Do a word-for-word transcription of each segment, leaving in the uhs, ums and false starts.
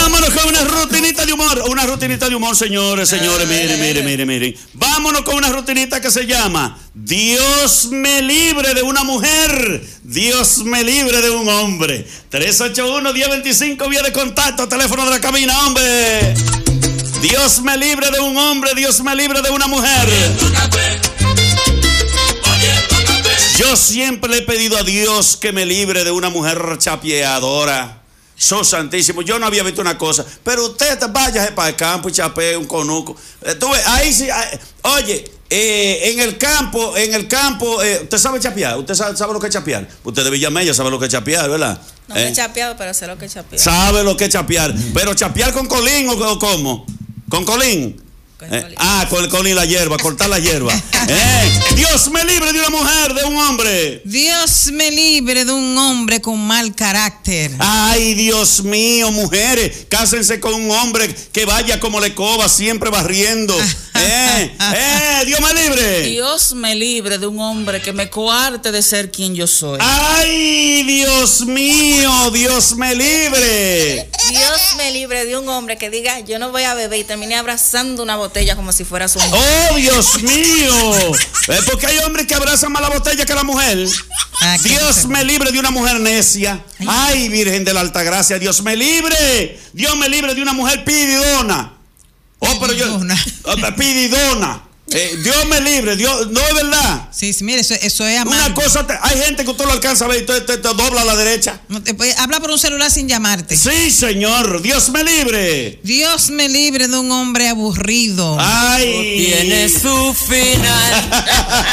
Vámonos con una rutinita de humor. Una rutinita de humor, señores, señores. Miren, miren, miren, miren. Vámonos con una rutinita que se llama Dios me libre de una mujer, Dios me libre de un hombre. tres ocho uno, uno cero dos cinco, vía de contacto, teléfono de la cabina, hombre. Dios me libre de un hombre, Dios me libre de una mujer. Yo siempre le he pedido a Dios que me libre de una mujer chapeadora. So santísimo, yo no había visto una cosa, pero usted vaya para el campo y chapee un conuco. Eh, tú ves, ahí sí, ahí, oye, eh, en el campo, en el campo, eh, ¿usted sabe chapear? ¿Usted sabe, sabe lo que es chapear? Usted de Villamella sabe lo que es chapear, ¿verdad? No me he chapeado, pero sé lo que es chapear. Sabe lo que es chapear, pero chapear con colín o, o cómo? ¿Con colín? Eh, ah, con el colín y la hierba, cortar la hierba. Eh, Dios me libre de una mujer, de un hombre. Dios me libre de un hombre con mal carácter. Ay, Dios mío, mujeres, cásense con un hombre que vaya como la escoba, siempre barriendo. Eh, eh, Dios me libre. Dios me libre de un hombre que me coarte de ser quien yo soy. Ay, Dios mío, Dios me libre. Dios me libre de un hombre que diga, yo no voy a beber y termine abrazando una botella como si fuera su mujer. Oh, Dios mío. ¿Eh? Porque hay hombres que abrazan más la botella que la mujer. Ah, Dios me libre de una mujer necia. Ay, Virgen de la Altagracia, Dios me libre. Dios me libre de una mujer pididona. Oh, pero yo. Oh, pididona. Eh, Dios me libre, Dios, no es verdad. Sí, sí, mire, eso, eso es amable. Una cosa, te, hay gente que usted lo alcanza a ver y te, te, te dobla a la derecha. No te, pues, habla por un celular sin llamarte. Sí, señor, Dios me libre. Dios me libre de un hombre aburrido. Ay, tiene su final.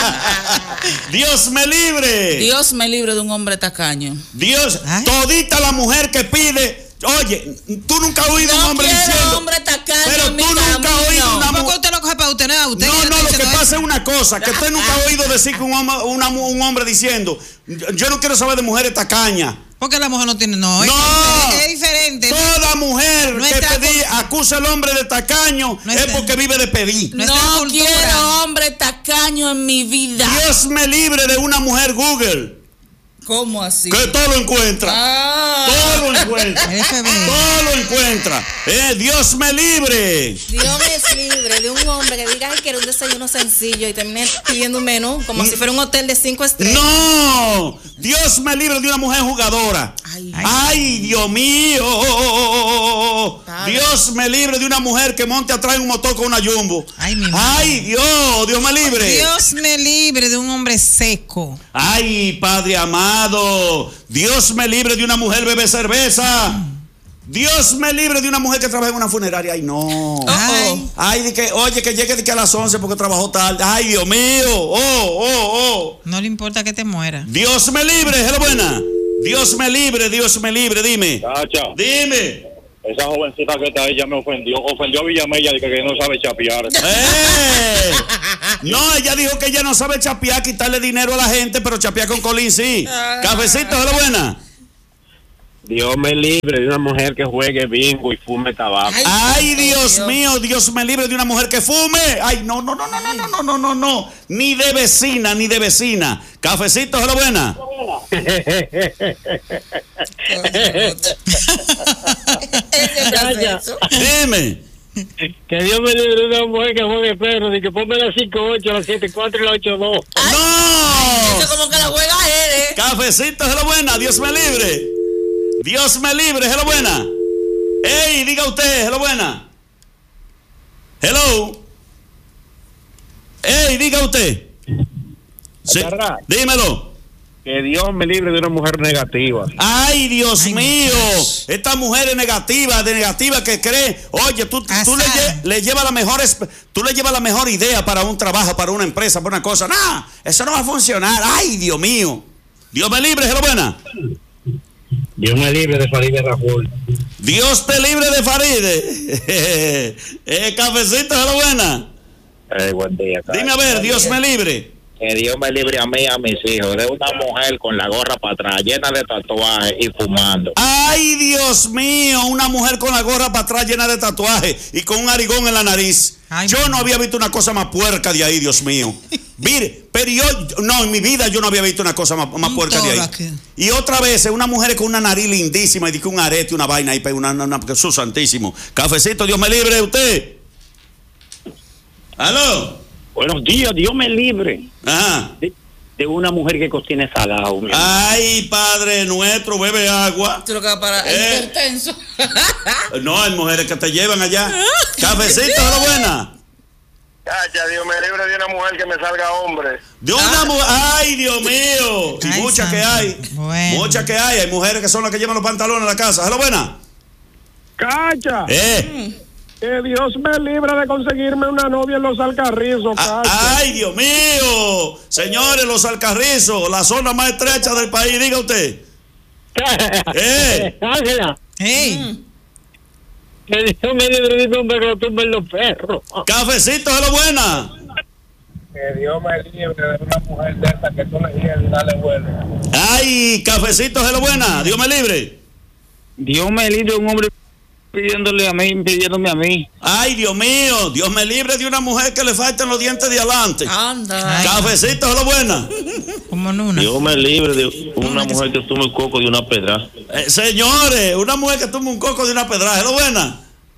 Dios me libre. Dios me libre de un hombre tacaño. Dios, Ay. Todita la mujer que pide. Oye, tú nunca has oído no un hombre diciendo. Hombre tacaño, pero tú nunca has oído una mujer. Usted lo coge para usted, no, usted no, no, lo que pasa es una cosa, que usted nunca ha oído decir que un hombre, una, un hombre diciendo, yo no quiero saber de mujeres tacañas. Porque la mujer no tiene, no, no es, es diferente. Toda mujer Nuestra que pedí, acusa al hombre de tacaño Nuestra, es porque vive de pedir. No cultura. Quiero hombre tacaño en mi vida. Dios me libre de una mujer Google. ¿Cómo así? Que todo lo encuentra. Ah. Todo lo encuentra. Todo lo encuentra. Eh, Dios me libre. Dios me libre de un hombre que diga, ay, quiero un desayuno sencillo y termine pidiendo un menú como si fuera un hotel de cinco estrellas. No. Dios me libre de una mujer jugadora. Ay, ay Dios mío. Padre. Dios me libre de una mujer que monte atrás en un motor con una jumbo. Ay, mi ay Dios. Dios me libre. Dios me libre de un hombre seco. Ay, Padre amado. Dios me libre de una mujer bebe cerveza. Dios me libre de una mujer que trabaja en una funeraria. Ay, no. Ay, ay de que, oye, que llegue de que a las once porque trabajó tarde. Ay, Dios mío. Oh, oh, oh. No le importa que te muera. Dios me libre, hello, buena. Dios me libre, Dios me libre, dime. Chacha. Dime. Esa jovencita que está ahí ya me ofendió. Ofendió a Villamella de que, que no sabe chapear. ¡Eh! No, ella dijo que ella no sabe chapear, quitarle dinero a la gente, pero chapear con colín sí. Cafecito, ¿es la buena? Dios me libre de una mujer que juegue bingo y fume tabaco. Ay, Ay Dios, Dios mío, Dios me libre de una mujer que fume. Ay, no, no, no, no, no, no, no, no, no. Ni de vecina, ni de vecina. Cafecito, ¿es la buena? Dime. Que Dios me libre de una mujer que juegue perro, y que ponme las cinco ocho, las siete cuatro y la ocho dos. ¡No! Eso como que la juega él, ¿eh? Cafecito, es la buena, Dios me libre. Dios me libre, es la buena. Ey, diga usted, es la buena. Hello. Ey, diga usted. Sí, dímelo. Que Dios me libre de una mujer negativa. Ay, Dios Ay, mío. Dios. Esta mujer es negativa, de negativa que cree. Oye, tú, tú le, le llevas la mejor, tú le llevas la mejor idea para un trabajo, para una empresa, para una cosa. No, eso no va a funcionar. Ay, Dios mío. Dios me libre, es la buena. Dios me libre de Faride Raúl. Dios te libre de Faride. eh, Cafecito, es la buena. Eh, buen día. Dime a ver, Dios me libre. Que Dios me libre a mí y a mis hijos de una mujer con la gorra para atrás, llena de tatuajes y fumando. Ay, Dios mío, una mujer con la gorra para atrás llena de tatuajes y con un arigón en la nariz. Ay, yo no había visto una cosa más puerca de ahí, Dios mío. Mire, pero yo, no, en mi vida yo no había visto una cosa más, más puerca de ahí. Y otra vez, una mujer con una nariz lindísima y dice un arete, una vaina ahí, una, una, una, Jesús santísimo. Cafecito, Dios me libre de usted. ¿Aló? Buenos días, Dios me libre. Ajá. De, de una mujer que cocine salado. Ay, Padre nuestro, bebe agua. Tú lo que va para eh. el intenso. No, hay mujeres que te llevan allá. Cafecito, ¿es lo buena? Cacha, Dios me libre de una mujer que me salga hombre. De una ah. mujer, ay, Dios mío. Y ay, muchas que hay. Bueno. Muchas que hay. Hay mujeres que son las que llevan los pantalones a la casa. ¿Es lo buena? Cacha. Eh. Que Dios me libre de conseguirme una novia en Los Alcarrizos, Cacha. Ay, Dios mío. Señores, Los Alcarrizos, la zona más estrecha del país, diga usted. eh. Ángela. Hey. Mm. Que Dios me libre de un hombre que lo tumben los perros. Cafecito, ¿es lo buena? Que Dios me libre de una mujer de esa que tú le digas y dale vuelta. Ay, cafecito, ¿es lo buena? Dios me libre. Dios me libre de un hombre pidiéndole a mí, pidiéndome a mí. Ay, Dios mío, Dios me libre de una mujer que le faltan los dientes de adelante. Anda. Ay. Cafecito, ¿es lo buena? Como no una. Dios me libre de una mujer que tome el coco de una pedra. Eh, señores, una mujer que tome un coco de una pedra, ¿es lo buena?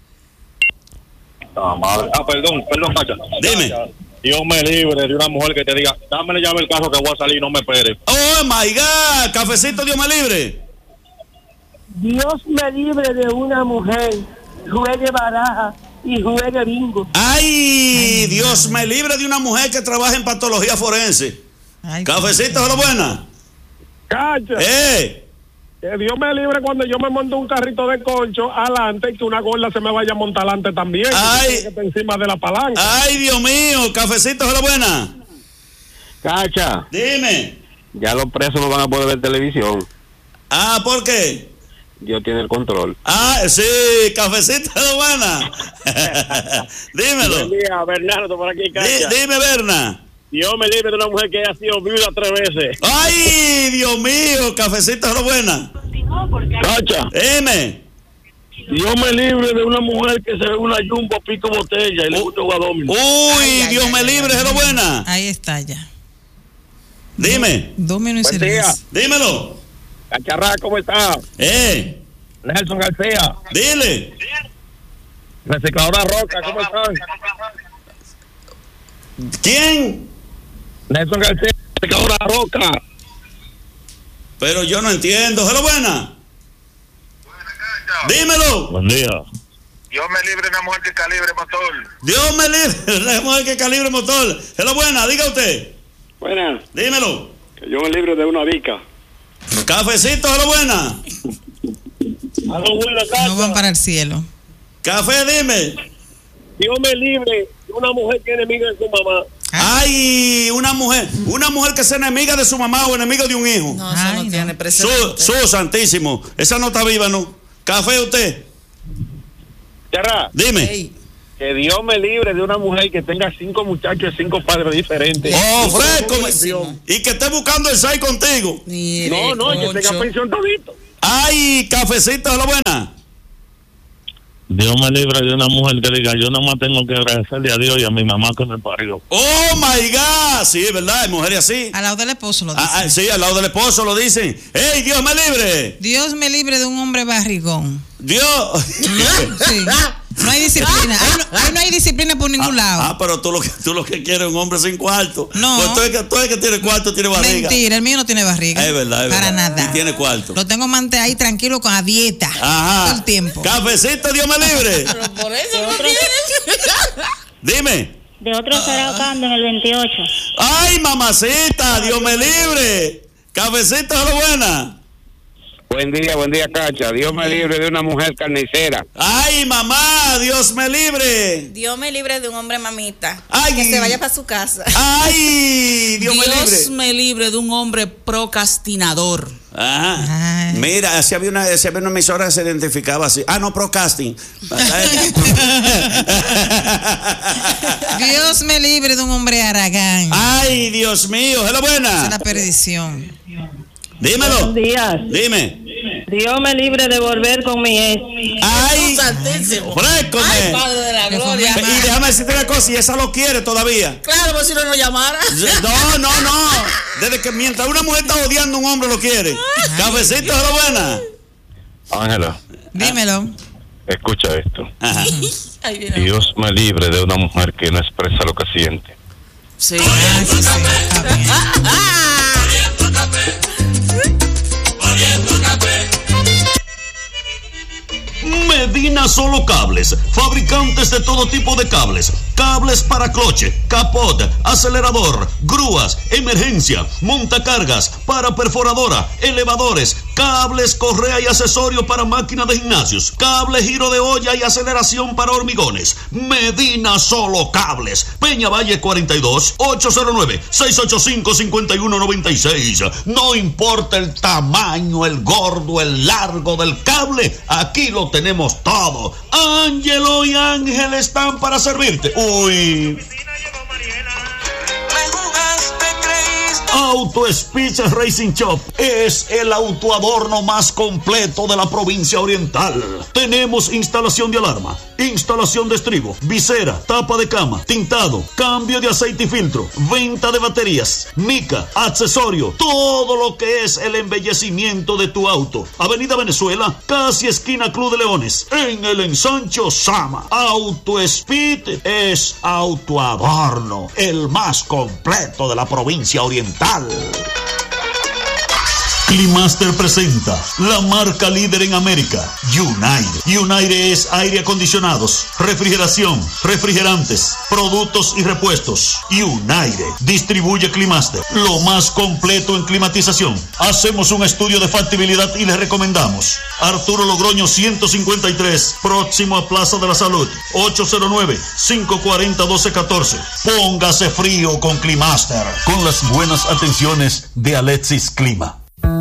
Ah, madre. Ah, perdón, perdón, Cacha. Dime. Dios me libre de una mujer que te diga, dame la llave del carro que voy a salir y no me espere. Oh, my God, cafecito, Dios me libre. Dios me libre de una mujer, juegue baraja y juegue bingo. Ay, Ay Dios me libre de una mujer que trabaja en patología forense. Ay, cafecito, ¿es lo buena? Cacha. Eh. Que Dios me libre cuando yo me monto un carrito de concho adelante y que una gorda se me vaya a montar adelante también. Ay. Que esté encima de la palanca. Ay, Dios mío, cafecito, ¿es lo buena? Cacha. Dime. Ya los presos no van a poder ver televisión. Ah, ¿por qué? Dios tiene el control. Ah, sí, cafecito de buena. Dímelo. Buen día, Bernardo, por aquí, Cacha. D dime, Berna. Dios me libre de una mujer que ha sido viuda tres veces. Ay, Dios mío, cafecito de buena. Cacha. Dime. Dios me libre de una mujer que se ve una jumbo pico botella y le gusta jugar domino. Uy, ay, Dios ay, me ay, libre, de buena. Ahí está ya. Dime. Domino y cerveza. Dímelo. Cacharra, ¿cómo está? Eh. Nelson García. Dile. Recicladora Roca, ¿cómo están? ¿Quién? Nelson García, Recicladora Roca. Pero yo no entiendo. ¿Hello, buena? Dímelo. Buen día. Dios me libre de una mujer que calibre motor. Dios me libre de una mujer que calibre motor. Hello, buena, diga usted. Buenas. Dímelo. Que yo me libre de una vica. Cafecito, hello, buena. Aló, buena, Cacha. No van para el cielo. Café, dime. Dios me libre de una mujer que es enemiga de su mamá. Ay, una mujer, una mujer que sea enemiga de su mamá o enemiga de un hijo. No, eso Ay, no, no tiene precedente. Su, su santísimo. Esa no está viva, ¿no? Café, usted. Terra. Dime. Hey. Que Dios me libre de una mujer que tenga cinco muchachos y cinco padres diferentes. Oh, fresco. Y que esté buscando el seis contigo. Mire, no, no, que tenga pensión todito. Ay, cafecito, es la buena. Dios me libre de una mujer que diga, yo nada más tengo que agradecerle a Dios y a mi mamá que me parió. Oh, my God. Sí, es verdad, hay mujeres así. Al lado del esposo lo dicen. Ah, ah, sí, al lado del esposo lo dicen. ¡Ey, Dios me libre! Dios me libre de un hombre barrigón. Dios. Sí. No hay disciplina. Ahí no, ahí no hay disciplina por ningún ah, lado. Ah, pero tú lo que tú lo que quieres es un hombre sin cuarto. No. Pues tú es que, tú es que tiene cuarto, tiene barriga. Mentira, el mío no tiene barriga. Es verdad, es Para verdad. nada. Y tiene cuarto. Lo tengo mante ahí tranquilo con la dieta. Ajá. Todo el tiempo. Cafecito, Dios me libre. Pero por eso no tienes. Dime. De otro Saracando en el veintiocho. Ay, mamacita, Dios me libre. Cafecito, es lo buena. Buen día, buen día, Cacha. Dios me libre de una mujer carnicera. Ay, mamá, Dios me libre. Dios me libre de un hombre mamita. Ay. Que se vaya para su casa. Ay, Dios, Dios me libre. me libre de un hombre procrastinador. Ah, mira, si había una, si había una emisora que se identificaba así. Ah, no, Procasting. Dios me libre de un hombre haragán. Ay, Dios mío, es la buena. Es la perdición. Dímelo. Buenos días. Dime. Dios me libre de volver con mi ex. Ay, Santísimo. frécome. Ay, Padre de la gloria. Y déjame decirte una cosa, y esa lo quiere todavía. Claro, pues si no nos llamara. No, no, no. Desde que mientras una mujer está odiando a un hombre lo quiere. Cafecito de la buena. Ángela, Dímelo. escucha esto. Ajá. Ay, mira. Dios me libre de una mujer que no expresa lo que siente. Sí. Ah, sí, sí, está bien. Medina Solo Cables, fabricantes de todo tipo de cables, cables para cloche, capot, acelerador, grúas, emergencia, montacargas, para perforadora, elevadores, cables, correa y accesorio para máquinas de gimnasios, cable giro de olla y aceleración para hormigones. Medina Solo Cables, Peña Valle cuarenta y dos, ocho cero nueve, seis ocho cinco, cinco uno nueve seis. No importa el tamaño, el gordo, el largo del cable, aquí lo tenemos todo. Ángelo y Ángel están para servirte. Uy. Auto Speech Racing Shop es el autoadorno más completo de la provincia oriental. Tenemos instalación de alarma, instalación de estribo, visera, tapa de cama, tintado, cambio de aceite y filtro, venta de baterías, mica, accesorio, todo lo que es el embellecimiento de tu auto. Avenida Venezuela, casi esquina Club de Leones, en el ensancho Sama. Auto Speed es autoadorno, el más completo de la provincia oriental. Climaster presenta la marca líder en América, United. United es aire acondicionados, refrigeración, refrigerantes, productos y repuestos. United distribuye Climaster, lo más completo en climatización. Hacemos un estudio de factibilidad y les recomendamos. Arturo Logroño ciento cincuenta y tres, próximo a Plaza de la Salud, ocho cero nueve, cinco cuatro cero, uno dos uno cuatro. Póngase frío con Climaster, con las buenas atenciones de Alexis Clima.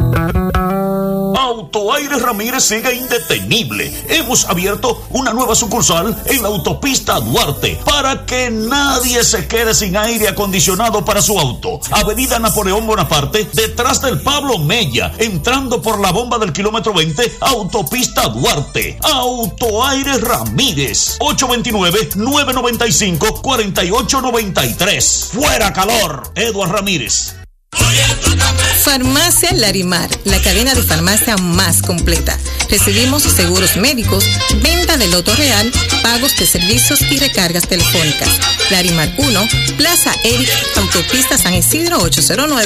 Autoaire Ramírez sigue indetenible. Hemos abierto una nueva sucursal en la autopista Duarte para que nadie se quede sin aire acondicionado para su auto. Avenida Napoleón Bonaparte, detrás del Pablo Mella, entrando por la bomba del kilómetro veinte, autopista Duarte. Autoaire Ramírez, ocho dos nueve, nueve nueve cinco, cuatro ocho nueve tres. Fuera calor, Eduardo Ramírez. Farmacia Larimar, la cadena de farmacia más completa. Recibimos seguros médicos, venta de loto real, pagos de servicios y recargas telefónicas. Larimar uno, Plaza Eric, Autopista San Isidro ocho cero nueve.